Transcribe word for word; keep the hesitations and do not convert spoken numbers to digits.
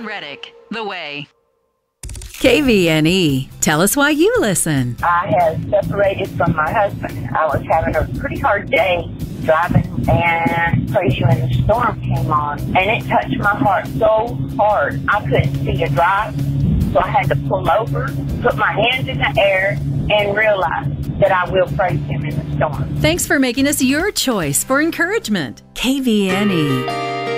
Reddick, The Way. K V N E, tell us why you listen. I have separated from my husband. I was having a pretty hard day driving, and crazy when the storm came on, and it touched my heart so hard. I couldn't see to drive, so I had to pull over, put my hands in the air, and realize that I will praise him in the storm. Thanks for making us your choice for encouragement. K V N E.